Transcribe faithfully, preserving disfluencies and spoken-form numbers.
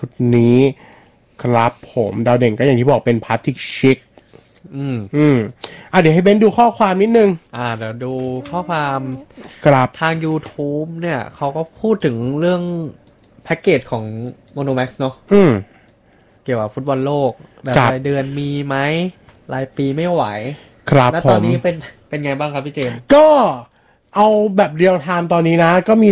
ชุดนี้ครับผมดาวเด่นก็อย่างที่บอกเป็นพาร์ติกชิกอืมอืมอ่ะเดี๋ยวให้เบนดูข้อความนิดนึงอ่าเดี๋ยวดูข้อความครับทาง YouTube เนี่ยเขาก็พูดถึงเรื่องแพ็กเกจของ Monomax เนอะอืมเกี่ยวกับฟุตบอลโลกแบบรายเดือนมีไหมรายปีไม่ไหวครับแล้วผตอนมนี้เป็นเป็นไงบ้างครับพี่เจมส์ก็เอาแบบเรียลไทม์ตอนนี้นะก็มี